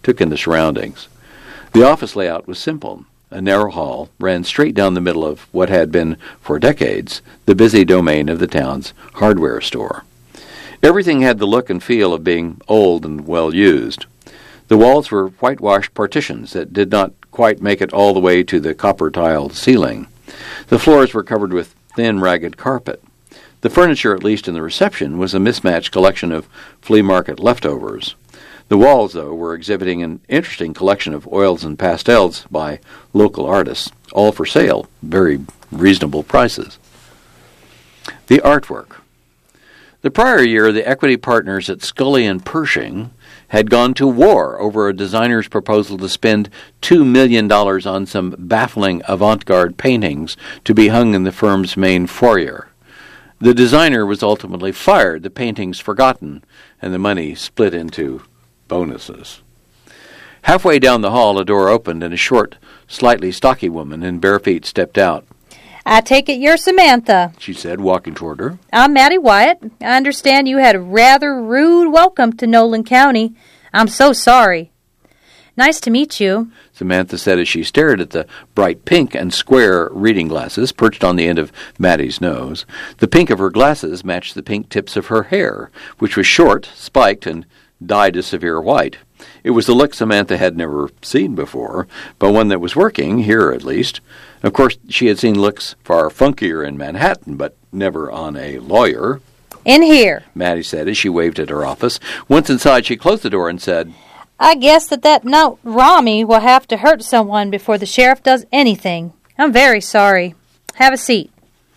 took in the surroundings. The office layout was simple. A narrow hall ran straight down the middle of what had been, for decades, the busy domain of the town's hardware store. Everything had the look and feel of being old and well used. The walls were whitewashed partitions that did not quite make it all the way to the copper-tiled ceiling. The floors were covered with thin, ragged carpet. The furniture, at least in the reception, was a mismatched collection of flea market leftovers. The walls, though, were exhibiting an interesting collection of oils and pastels by local artists, all for sale, very reasonable prices. The artwork. The prior year, the equity partners at Scully and Pershing had gone to war over a designer's proposal to spend $2 million on some baffling avant-garde paintings to be hung in the firm's main foyer. The designer was ultimately fired, the paintings forgotten, and the money split into bonuses. Halfway down the hall, a door opened, and a short, slightly stocky woman in bare feet stepped out. "I take it you're Samantha," she said, walking toward her. "I'm Maddie Wyatt. I understand you had a rather rude welcome to Nolan County. I'm so sorry." "Nice to meet you," Samantha said as she stared at the bright pink and square reading glasses perched on the end of Maddie's nose. The pink of her glasses matched the pink tips of her hair, which was short, spiked, and dyed a severe white. It was a look Samantha had never seen before, but one that was working, here at least. Of course, she had seen looks far funkier in Manhattan, but never on a lawyer. "In here," Maddie said as she waved at her office. Once inside, she closed the door and said, "I guess that note Rami will have to hurt someone before the sheriff does anything. I'm very sorry. Have a seat."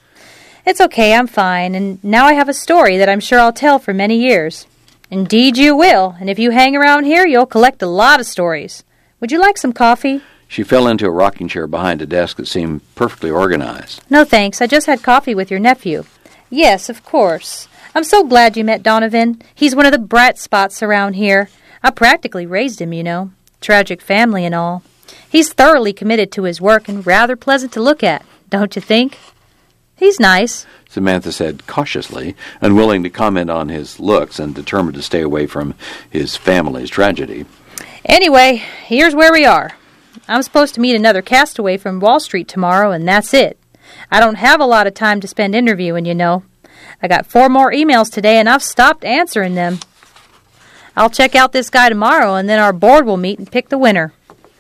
"It's okay, I'm fine, and now I have a story that I'm sure I'll tell for many years." "Indeed you will, and if you hang around here, you'll collect a lot of stories. Would you like some coffee?" She fell into a rocking chair behind a desk that seemed perfectly organized. "No, thanks. I just had coffee with your nephew." "Yes, of course. I'm so glad you met Donovan. He's one of the bright spots around here. I practically raised him, you know. Tragic family and all. He's thoroughly committed to his work and rather pleasant to look at, don't you think?" "He's nice," Samantha said cautiously, unwilling to comment on his looks and determined to stay away from his family's tragedy. "Anyway, here's where we are. I'm supposed to meet another castaway from Wall Street tomorrow, and that's it. I don't have a lot of time to spend interviewing, you know. I got 4 more emails today, and I've stopped answering them. I'll check out this guy tomorrow, and then our board will meet and pick the winner."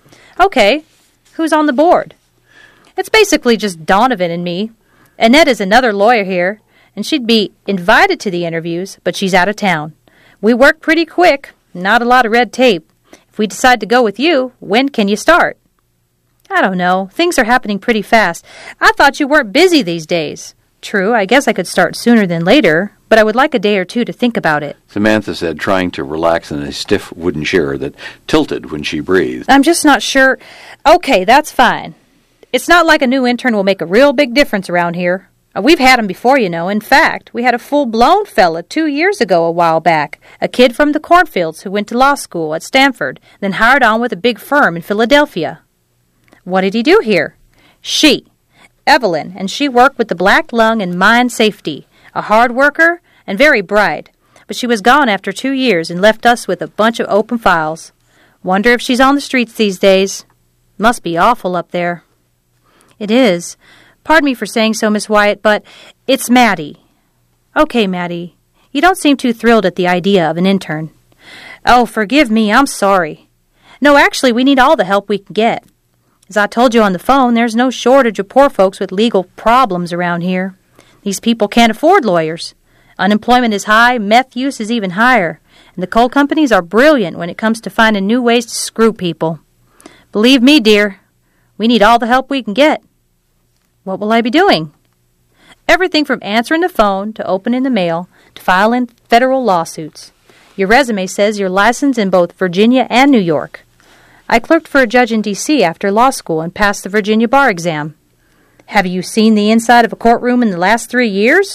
"Okay. Who's on the board?" "It's basically just Donovan and me. Annette is another lawyer here, and she'd be invited to the interviews, but she's out of town. We work pretty quick, not a lot of red tape. If we decide to go with you, when can you start?" "I don't know. Things are happening pretty fast. I thought you weren't busy these days." "True, I guess I could start sooner than later, but I would like a day or two to think about it," Samantha said, trying to relax in a stiff wooden chair that tilted when she breathed. "I'm just not sure." "Okay, that's fine. It's not like a new intern will make a real big difference around here. We've had 'em before, you know. In fact, we had a full-blown fella 2 years ago a while back, a kid from the cornfields who went to law school at Stanford, then hired on with a big firm in Philadelphia." "What did he do here?" "She. Evelyn, and she worked with the Black Lung and Mine Safety, a hard worker and very bright, but she was gone after 2 years and left us with a bunch of open files. Wonder if she's on the streets these days. Must be awful up there." "It is. Pardon me for saying so, Miss Wyatt, but it's Maddie." "Okay, Maddie. You don't seem too thrilled at the idea of an intern." "Oh, forgive me, I'm sorry. No, actually, we need all the help we can get. As I told you on the phone, there's no shortage of poor folks with legal problems around here. These people can't afford lawyers. Unemployment is high, meth use is even higher, and the coal companies are brilliant when it comes to finding new ways to screw people. Believe me, dear, we need all the help we can get." "What will I be doing?" "Everything from answering the phone to opening the mail to filing federal lawsuits. Your resume says you're licensed in both Virginia and New York. I clerked for a judge in D.C. after law school and passed the Virginia bar exam. Have you seen the inside of a courtroom in the last 3 years?"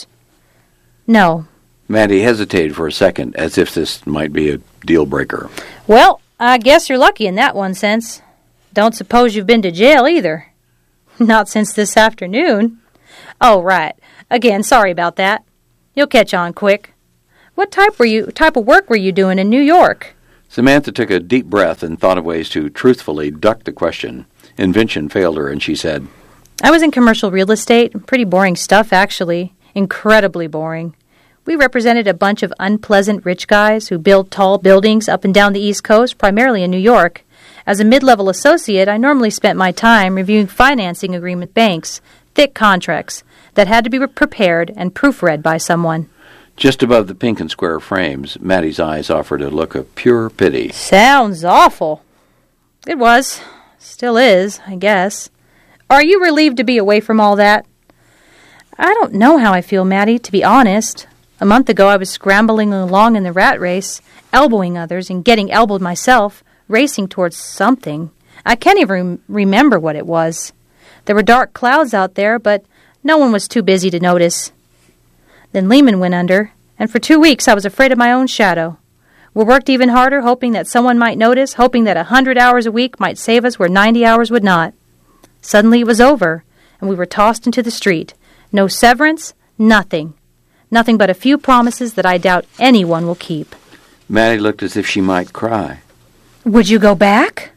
"No." Maddie hesitated for a second, as if this might be a deal-breaker. "Well, I guess you're lucky in that one sense. Don't suppose you've been to jail either." "Not since this afternoon." "Oh, right. Again, sorry about that. You'll catch on quick. What type of work were you doing in New York?" Samantha took a deep breath and thought of ways to truthfully duck the question. Invention failed her, and she said, I was in commercial real estate. Pretty boring stuff, actually. Incredibly boring. We represented a bunch of unpleasant rich guys who build tall buildings up and down the East Coast, primarily in New York. As a mid-level associate, I normally spent my time reviewing financing agreement banks, thick contracts that had to be prepared and proofread by someone. Just above the pink and square frames, Maddie's eyes offered a look of pure pity. Sounds awful. It was. Still is, I guess. Are you relieved to be away from all that? I don't know how I feel, Maddie, to be honest. A month ago I was scrambling along in the rat race, elbowing others and getting elbowed myself, racing towards something. I can't even remember what it was. There were dark clouds out there, but no one was too busy to notice. Then Lehman went under, and for 2 weeks I was afraid of my own shadow. We worked even harder, hoping that someone might notice, hoping that 100 hours a week might save us where 90 hours would not. Suddenly it was over, and we were tossed into the street. No severance, nothing. Nothing but a few promises that I doubt anyone will keep. Maddie looked as if she might cry. Would you go back?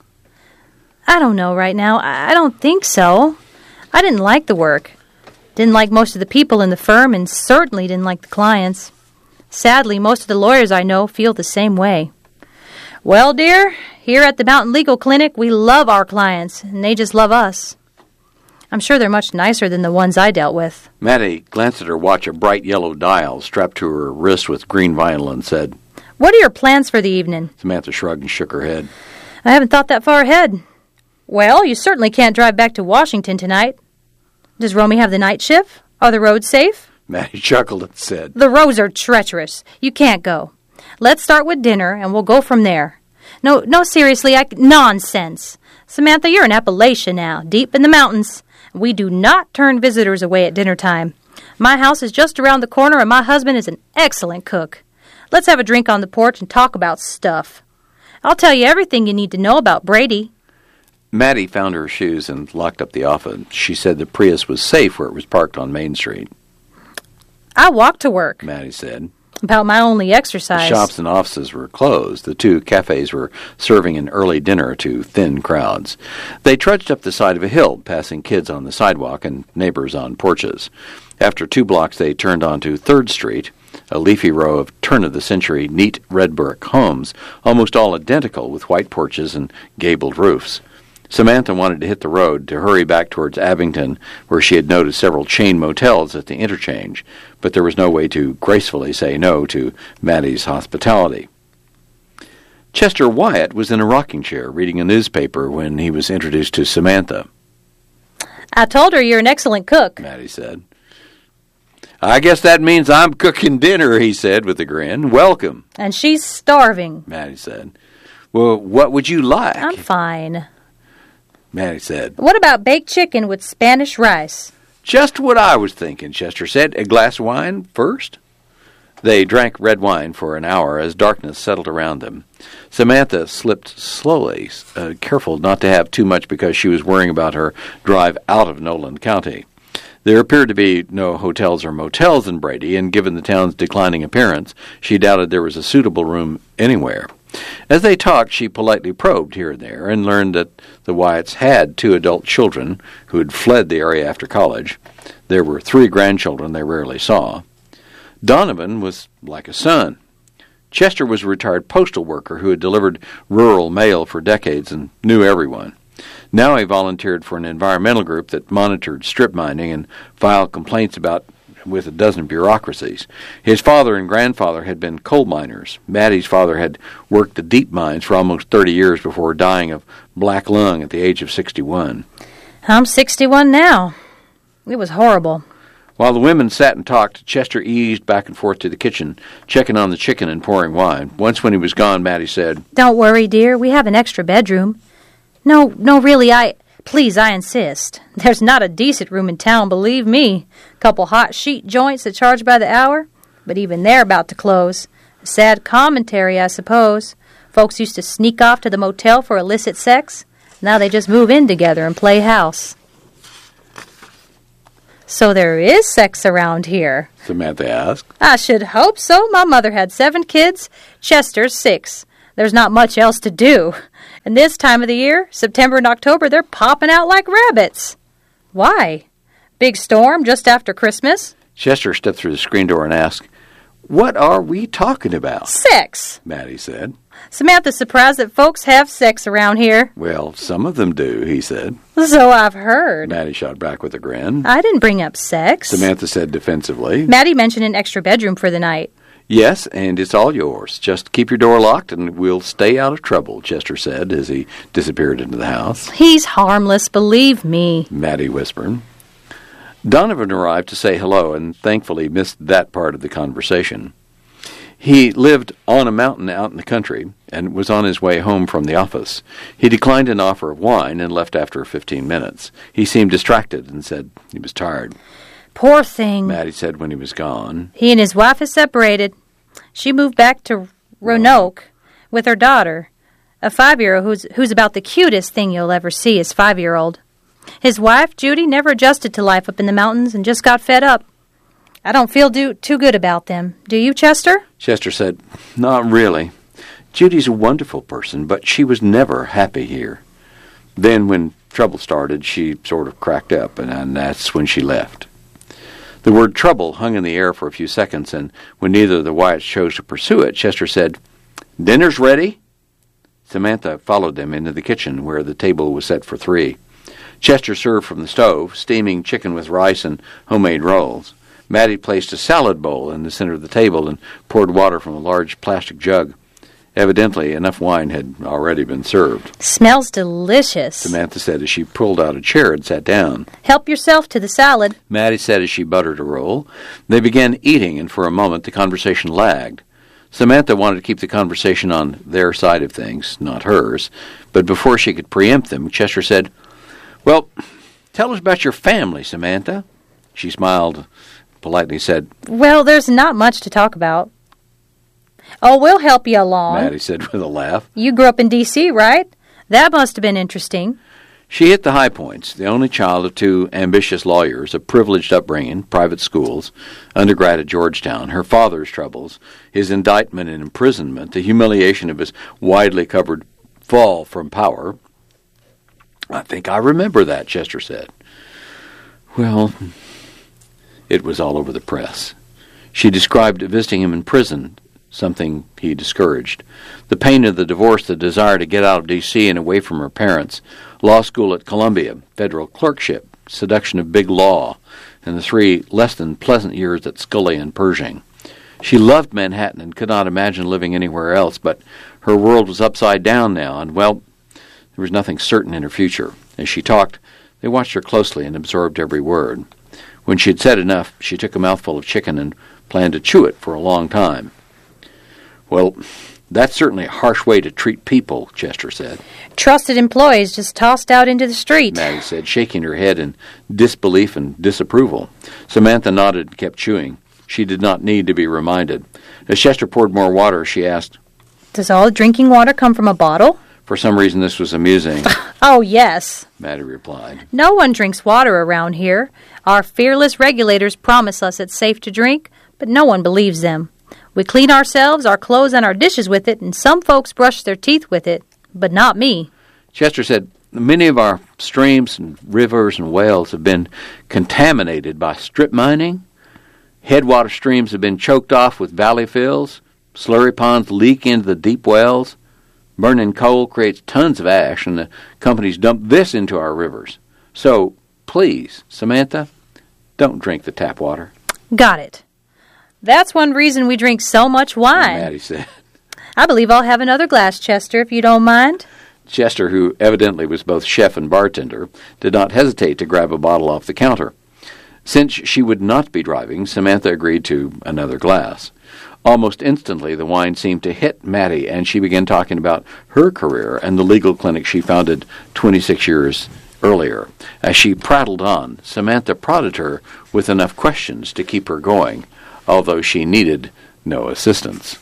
I don't know right now. I don't think so. I didn't like the work. Didn't like most of the people in the firm, and certainly didn't like the clients. Sadly, most of the lawyers I know feel the same way. Well, dear, here at the Mountain Legal Clinic, we love our clients, and they just love us. I'm sure they're much nicer than the ones I dealt with. Maddie glanced at her watch, a bright yellow dial strapped to her wrist with green vinyl, and said, What are your plans for the evening? Samantha shrugged and shook her head. I haven't thought that far ahead. Well, you certainly can't drive back to Washington tonight. Does Romy have the night shift? Are the roads safe? Maddie chuckled and said, The roads are treacherous. You can't go. Let's start with dinner, and we'll go from there. No, seriously, nonsense. Samantha, you're in Appalachia now, deep in the mountains. We do not turn visitors away at dinner time. My house is just around the corner, and my husband is an excellent cook. Let's have a drink on the porch and talk about stuff. I'll tell you everything you need to know about Brady. Maddie found her shoes and locked up the office. She said the Prius was safe where it was parked on Main Street. I walk to work. Maddie said. About my only exercise. The shops and offices were closed. The 2 cafes were serving an early dinner to thin crowds. They trudged up the side of a hill, passing kids on the sidewalk and neighbors on porches. After 2 blocks, they turned onto 3rd Street, a leafy row of turn-of-the-century neat red brick homes, almost all identical with white porches and gabled roofs. Samantha wanted to hit the road to hurry back towards Abington, where she had noticed several chain motels at the interchange, but there was no way to gracefully say no to Maddie's hospitality. Chester Wyatt was in a rocking chair reading a newspaper when he was introduced to Samantha. I told her you're an excellent cook, Maddie said. I guess that means I'm cooking dinner, he said with a grin. Welcome. And she's starving, Maddie said. Well, what would you like? I'm fine. Maddie said. What about baked chicken with Spanish rice? Just what I was thinking, Chester said. A glass of wine first? They drank red wine for an hour as darkness settled around them. Samantha slipped slowly, careful not to have too much because she was worrying about her drive out of Noland County. There appeared to be no hotels or motels in Brady, and given the town's declining appearance, she doubted there was a suitable room anywhere. As they talked, she politely probed here and there and learned that the Wyatts had 2 adult children who had fled the area after college. There were 3 grandchildren they rarely saw. Donovan was like a son. Chester was a retired postal worker who had delivered rural mail for decades and knew everyone. Now he volunteered for an environmental group that monitored strip mining and filed complaints with a dozen bureaucracies. His father and grandfather had been coal miners. Maddie's father had worked the deep mines for almost 30 years before dying of black lung at the age of 61. I'm 61 now. It was horrible. While the women sat and talked, Chester eased back and forth to the kitchen, checking on the chicken and pouring wine. Once when he was gone, Maddie said, Don't worry, dear. We have an extra bedroom. No, really, Please, I insist. There's not a decent room in town, believe me. Couple hot sheet joints that charge by the hour, but even they're about to close. A sad commentary, I suppose. Folks used to sneak off to the motel for illicit sex. Now they just move in together and play house. So there is sex around here? Samantha asked. I should hope so. My mother had 7 kids. Chester's 6. There's not much else to do. And this time of the year, September and October, they're popping out like rabbits. Why? Big storm just after Christmas? Chester stepped through the screen door and asked, "What are we talking about?" Sex, Maddie said. Samantha's surprised that folks have sex around here. "Well, some of them do," he said. So I've heard. Maddie shot back with a grin. I didn't bring up sex. Samantha said defensively. Maddie mentioned an extra bedroom for the night. "Yes, and it's all yours. Just keep your door locked and we'll stay out of trouble," Chester said as he disappeared into the house. He's harmless, believe me, Maddie whispered. Donovan arrived to say hello and thankfully missed that part of the conversation. He lived on a mountain out in the country and was on his way home from the office. He declined an offer of wine and left after 15 minutes. He seemed distracted and said he was tired. Poor thing. Maddie said when he was gone. He and his wife is separated. She moved back to Roanoke with her daughter, a 5-year-old who's about the cutest thing you'll ever see as 5-year-old. His wife, Judy, never adjusted to life up in the mountains and just got fed up. I don't feel too good about them. Do you, Chester? Chester said, "Not really. Judy's a wonderful person, but she was never happy here. Then when trouble started, she sort of cracked up, and that's when she left." The word trouble hung in the air for a few seconds, and when neither of the Wyatts chose to pursue it, Chester said, "Dinner's ready?" Samantha followed them into the kitchen, where the table was set for 3. Chester served from the stove, steaming chicken with rice and homemade rolls. Maddie placed a salad bowl in the center of the table and poured water from a large plastic jug. Evidently, enough wine had already been served. Smells delicious, Samantha said as she pulled out a chair and sat down. Help yourself to the salad, Maddie said as she buttered a roll. They began eating, and for a moment the conversation lagged. Samantha wanted to keep the conversation on their side of things, not hers, but before she could preempt them, Chester said, "Well, tell us about your family, Samantha." She smiled, politely said, Well, there's not much to talk about. Oh, we'll help you along. Maddie said with a laugh. You grew up in D.C., right? That must have been interesting. She hit the high points, the only child of 2 ambitious lawyers, a privileged upbringing, private schools, undergrad at Georgetown, her father's troubles, his indictment and imprisonment, the humiliation of his widely covered fall from power. "I think I remember that," Chester said. Well, it was all over the press. She described visiting him in prison, something he discouraged. The pain of the divorce, the desire to get out of D.C. and away from her parents, law school at Columbia, federal clerkship, seduction of big law, and the 3 less-than-pleasant years at Scully and Pershing. She loved Manhattan and could not imagine living anywhere else, but her world was upside down now, and, well, there was nothing certain in her future. As she talked, they watched her closely and absorbed every word. When she had said enough, she took a mouthful of chicken and planned to chew it for a long time. "Well, that's certainly a harsh way to treat people," Chester said. Trusted employees just tossed out into the street, Maddie said, shaking her head in disbelief and disapproval. Samantha nodded and kept chewing. She did not need to be reminded. As Chester poured more water, she asked, Does all drinking water come from a bottle? For some reason this was amusing. Oh, yes. Maddie replied. No one drinks water around here. Our fearless regulators promise us it's safe to drink, but no one believes them. We clean ourselves, our clothes, and our dishes with it, and some folks brush their teeth with it, but not me. Chester said, "Many of our streams and rivers and wells have been contaminated by strip mining. Headwater streams have been choked off with valley fills. Slurry ponds leak into the deep wells. Burning coal creates tons of ash, and the companies dump this into our rivers. So, please, Samantha, don't drink the tap water." Got it. That's one reason we drink so much wine. Maddie said. I believe I'll have another glass, Chester, if you don't mind. Chester, who evidently was both chef and bartender, did not hesitate to grab a bottle off the counter. Since she would not be driving, Samantha agreed to another glass. Almost instantly, the wine seemed to hit Maddie, and she began talking about her career and the legal clinic she founded 26 years earlier. As she prattled on, Samantha prodded her with enough questions to keep her going, although she needed no assistance.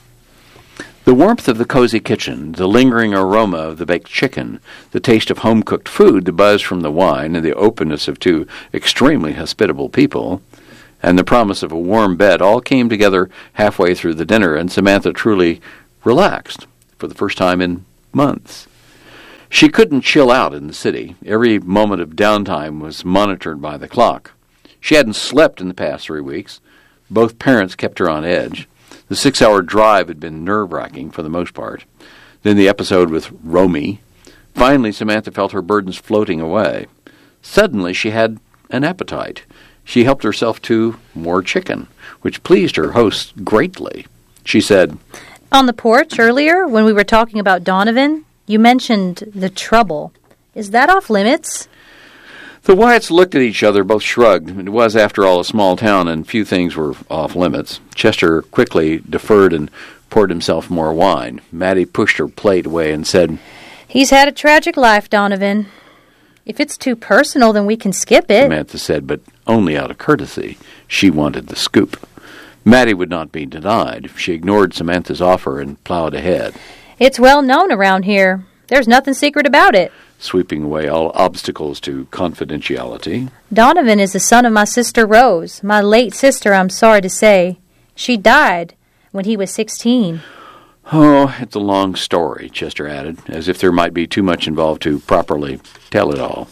The warmth of the cozy kitchen, the lingering aroma of the baked chicken, the taste of home-cooked food, the buzz from the wine, and the openness of 2 extremely hospitable people, and the promise of a warm bed all came together halfway through the dinner, and Samantha truly relaxed. for the first time in months. She couldn't chill out in the city. Every moment of downtime was monitored by the clock. She hadn't slept in the past 3 weeks. Both parents kept her on edge. The 6-hour drive had been nerve-wracking for the most part. Then the episode with Romy. Finally, Samantha felt her burdens floating away. Suddenly, she had an appetite. She helped herself to more chicken, which pleased her host greatly. She said, "On the porch earlier, when we were talking about Donovan, you mentioned the trouble. Is that off limits?" The Wyatts looked at each other, both shrugged. It was, after all, a small town, and few things were off limits. Chester quickly deferred and poured himself more wine. Mattie pushed her plate away and said, "He's had a tragic life, Donovan. If it's too personal, then we can skip it." Samantha said, but only out of courtesy. She wanted the scoop. Mattie would not be denied. She ignored Samantha's offer and plowed ahead. "It's well known around here. There's nothing secret about it," sweeping away all obstacles to confidentiality. "Donovan is the son of my sister Rose, my late sister, I'm sorry to say. She died when he was 16. Oh, it's a long story, Chester added, as if there might be too much involved to properly tell it all.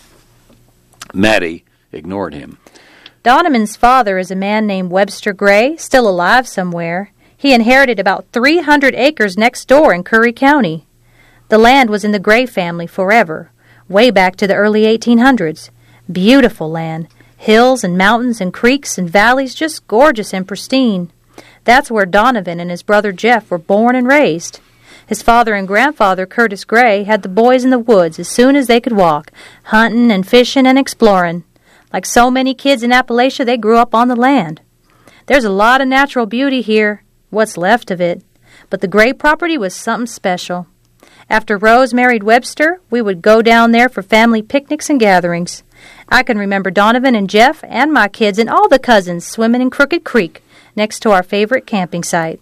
Mattie ignored him. "Donovan's father is a man named Webster Gray, still alive somewhere. He inherited about 300 acres next door in Curry County. The land was in the Gray family forever, way back to the early 1800s. Beautiful land, hills and mountains and creeks and valleys, just gorgeous and pristine. That's where Donovan and his brother Jeff were born and raised. His father and grandfather, Curtis Gray, had the boys in the woods as soon as they could walk, hunting and fishing and exploring. Like so many kids in Appalachia, they grew up on the land. There's a lot of natural beauty here, what's left of it, but the Gray property was something special. After Rose married Webster, we would go down there for family picnics and gatherings. I can remember Donovan and Jeff and my kids and all the cousins swimming in Crooked Creek, next to our favorite camping site.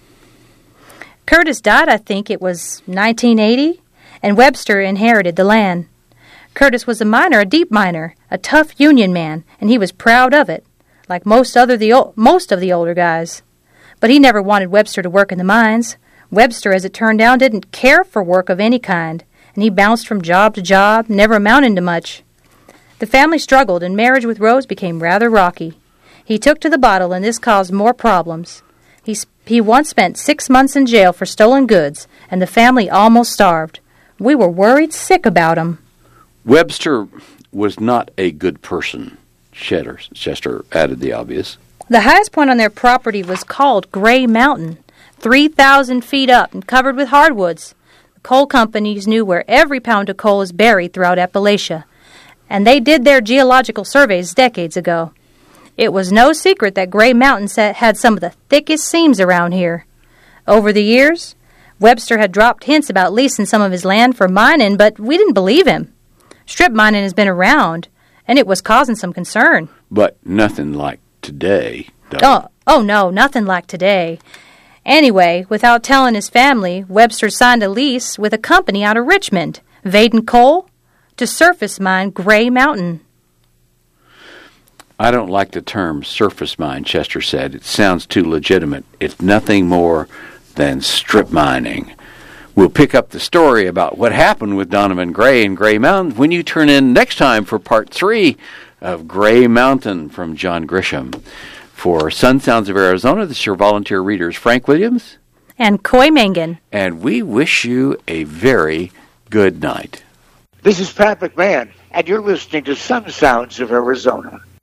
Curtis died, I think it was 1980, and Webster inherited the land. Curtis was a miner, a deep miner, a tough union man, and he was proud of it, like most of the older guys. But he never wanted Webster to work in the mines. Webster, as it turned out, didn't care for work of any kind, and he bounced from job to job, never amounting to much. The family struggled, and marriage with Rose became rather rocky. He took to the bottle, and this caused more problems. He once spent 6 months in jail for stolen goods, and the family almost starved. We were worried sick about him." Webster was not a good person, Chester added the obvious. "The highest point on their property was called Gray Mountain, 3,000 feet up and covered with hardwoods. The coal companies knew where every pound of coal is buried throughout Appalachia, and they did their geological surveys decades ago. It was no secret that Gray Mountain had some of the thickest seams around here. Over the years, Webster had dropped hints about leasing some of his land for mining, but we didn't believe him. Strip mining has been around, and it was causing some concern." But nothing like today, though. Oh no, nothing like today. Anyway, without telling his family, Webster signed a lease with a company out of Richmond, Vaden Coal, to surface mine Gray Mountain. I don't like the term surface mine, Chester said. It sounds too legitimate. It's nothing more than strip mining. We'll pick up the story about what happened with Donovan Gray and Gray Mountain when you turn in next time for part 3 of Gray Mountain from John Grisham. For Sun Sounds of Arizona, this is your volunteer readers, Frank Williams and Coy Mangan. And we wish you a very good night. This is Pat McMahon, and you're listening to Sun Sounds of Arizona.